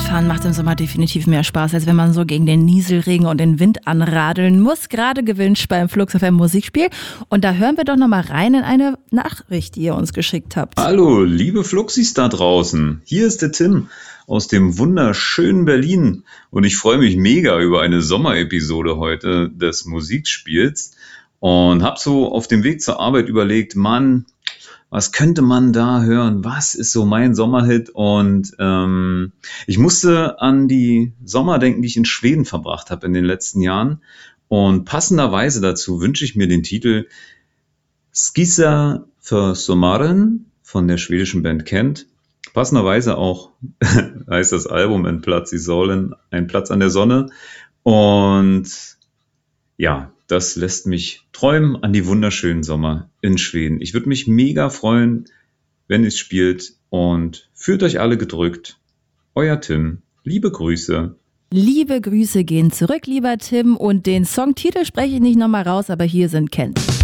Radfahren macht im Sommer definitiv mehr Spaß, als wenn man so gegen den Nieselregen und den Wind anradeln muss. Gerade gewünscht beim Flux FM Musikspiel. Und da hören wir doch nochmal rein in eine Nachricht, die ihr uns geschickt habt. Hallo, liebe Fluxis da draußen. Hier ist der Tim aus dem wunderschönen Berlin. Und ich freue mich mega über eine Sommerepisode heute des Musikspiels. Und habe so auf dem Weg zur Arbeit überlegt, Mann, was könnte man da hören? Was ist so mein Sommerhit? Und ich musste an die Sommer denken, die ich in Schweden verbracht habe in den letzten Jahren. Und passenderweise dazu wünsche ich mir den Titel Skissa för sommaren von der schwedischen Band Kent. Passenderweise auch heißt das Album Ein Platz i solen, ein Platz an der Sonne. Und ja, das lässt mich träumen an die wunderschönen Sommer in Schweden. Ich würde mich mega freuen, wenn es spielt, und fühlt euch alle gedrückt. Euer Tim. Liebe Grüße. Liebe Grüße gehen zurück, lieber Tim. Und den Songtitel spreche ich nicht nochmal raus, aber hier sind Kent.